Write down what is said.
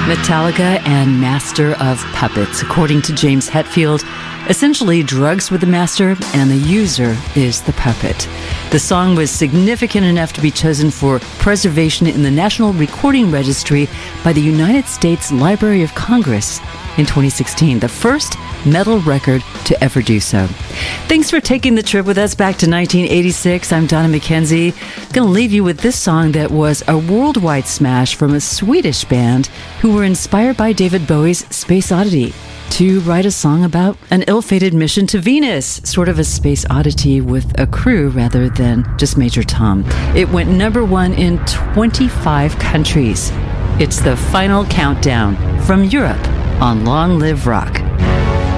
Metallica and Master of Puppets. According to James Hetfield, essentially drugs with the master and the user is the puppet. The song was significant enough to be chosen for preservation in the National Recording Registry by the United States Library of Congress in 2016, the first metal record to ever do so. Thanks for taking the trip with us back to 1986. I'm Donna McKenzie. I'm going to leave you with this song that was a worldwide smash from a Swedish band who were inspired by David Bowie's Space Oddity to write a song about an ill-fated mission to Venus, sort of a space oddity with a crew rather than just Major Tom. It went number one in 25 countries. It's the final countdown from Europe on Long Live Rock.